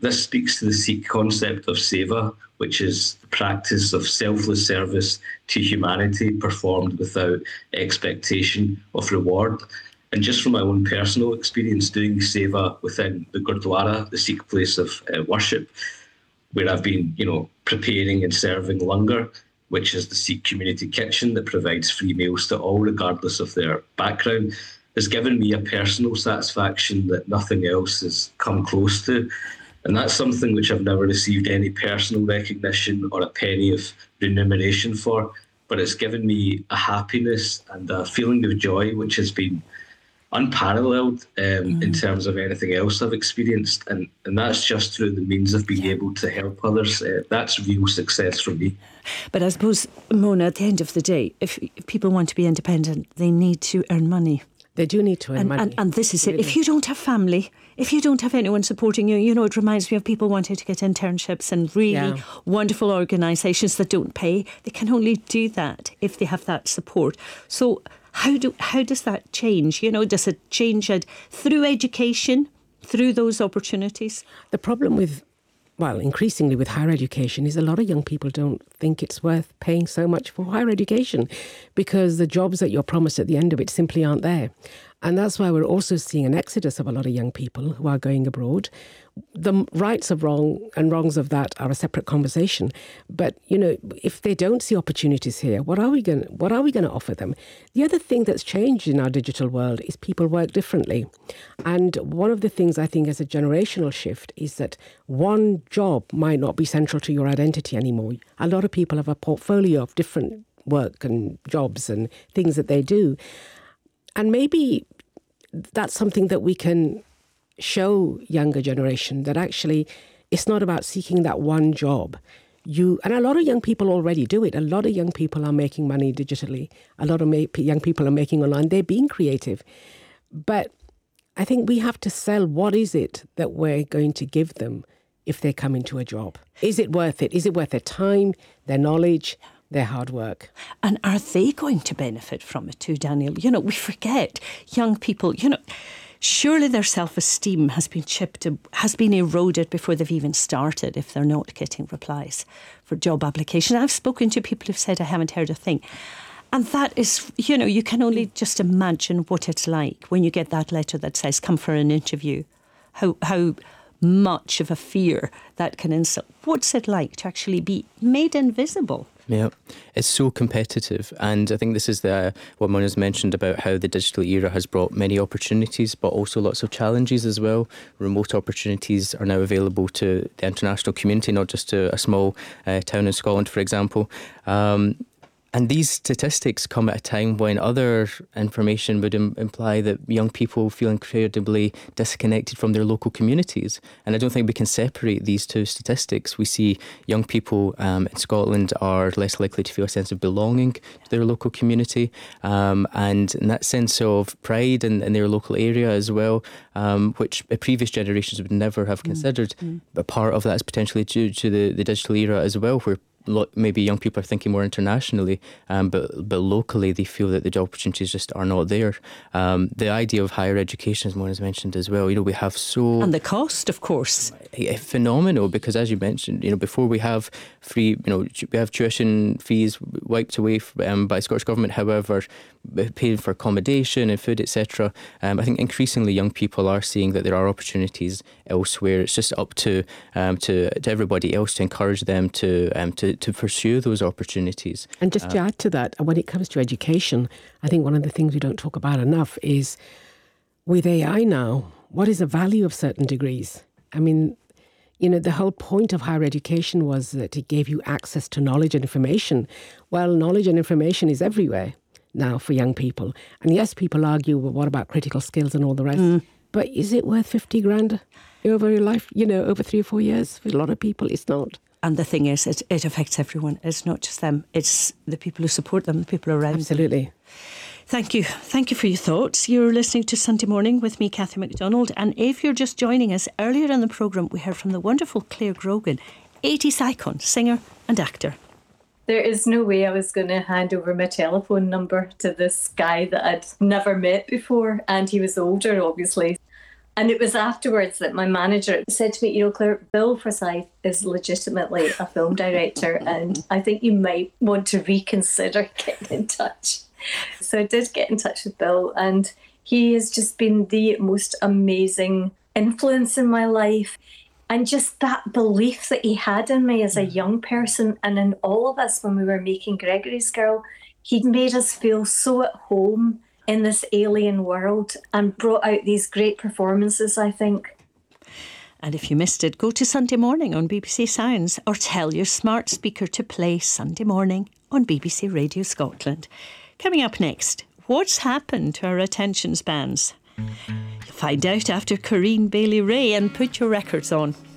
This speaks to the Sikh concept of seva, which is the practice of selfless service to humanity performed without expectation of reward. And just from my own personal experience doing seva within the Gurdwara, the Sikh place of worship, where I've been, preparing and serving langar, which is the Sikh community kitchen that provides free meals to all, regardless of their background, has given me a personal satisfaction that nothing else has come close to. And that's something which I've never received any personal recognition or a penny of remuneration for, but it's given me a happiness and a feeling of joy which has been unparalleled in terms of anything else I've experienced, and that's just through the means of being able to help others. That's real success for me. But I suppose, Mona, at the end of the day, if people want to be independent, they need to earn money. They do need to earn money. And this is it. If you don't have family, if you don't have anyone supporting you, it reminds me of people wanting to get internships and really wonderful organisations that don't pay. They can only do that if they have that support. So how does that change? Does it change it through education, through those opportunities? The problem increasingly with higher education is a lot of young people don't think it's worth paying so much for higher education because the jobs that you're promised at the end of it simply aren't there. And that's why we're also seeing an exodus of a lot of young people who are going abroad. The rights of wrong and wrongs of that are a separate conversation. But, if they don't see opportunities here, what are we going to offer them? The other thing that's changed in our digital world is people work differently. And one of the things I think is a generational shift is that one job might not be central to your identity anymore. A lot of people have a portfolio of different work and jobs and things that they do. And maybe that's something that we can show younger generation, that actually it's not about seeking that one job. And a lot of young people already do it. A lot of young people are making money digitally. A lot of young people are making online. They're being creative. But I think we have to sell what is it that we're going to give them if they come into a job. Is it worth it? Is it worth their time, their knowledge, their hard work? And are they going to benefit from it too, Daniel? We forget young people, surely their self-esteem has been eroded before they've even started if they're not getting replies for job applications. I've spoken to people who've said, I haven't heard a thing. And that is, you can only just imagine what it's like when you get that letter that says, come for an interview. How much of a fear that can instill. What's it like to actually be made invisible? Yeah, it's so competitive, and I think this is what Mona's mentioned about how the digital era has brought many opportunities but also lots of challenges as well. Remote opportunities are now available to the international community, not just to a small town in Scotland, for example. And these statistics come at a time when other information would imply that young people feel incredibly disconnected from their local communities. And I don't think we can separate these two statistics. We see young people in Scotland are less likely to feel a sense of belonging to their local community, and in that sense of pride in their local area as well, which previous generations would never have considered. But part of that is potentially due to the digital era as well, where maybe young people are thinking more internationally, but locally they feel that the job opportunities just are not there. The idea of higher education, as Mona's mentioned as well, we have and the cost, of course, phenomenal, because as you mentioned, before we have free, we have tuition fees wiped away by the Scottish Government. However, paying for accommodation and food, etc. I think increasingly young people are seeing that there are opportunities elsewhere. It's just up to everybody else to encourage them to pursue those opportunities. And just to add to that, when it comes to education, I think one of the things we don't talk about enough is with AI now, what is the value of certain degrees? I mean, the whole point of higher education was that it gave you access to knowledge and information. Well, knowledge and information is everywhere now for young people. And yes, people argue, well, what about critical skills and all the rest? But is it worth 50 grand over your life, over 3 or 4 years? For a lot of people, it's not. And the thing is, it affects everyone. It's not just them. It's the people who support them, the people around Absolutely. them. Thank you. Thank you for your thoughts. You're listening to Sunday Morning with me, Cathy MacDonald. And if you're just joining us, earlier in the programme, we heard from the wonderful Claire Grogan, 80s icon, singer and actor. There is no way I was going to hand over my telephone number to this guy that I'd never met before. And he was older, obviously. And it was afterwards that my manager said to me, you know, Claire, Bill Forsyth is legitimately a film director, and I think you might want to reconsider getting in touch. So I did get in touch with Bill, and he has just been the most amazing influence in my life. And just that belief that he had in me as a young person and in all of us when we were making Gregory's Girl, he made us feel so at home in this alien world and brought out these great performances, I think. And if you missed it, go to Sunday Morning on BBC Sounds or tell your smart speaker to play Sunday Morning on BBC Radio Scotland. Coming up next, what's happened to our attention spans? You'll find out after Corinne Bailey Ray, and put your records on.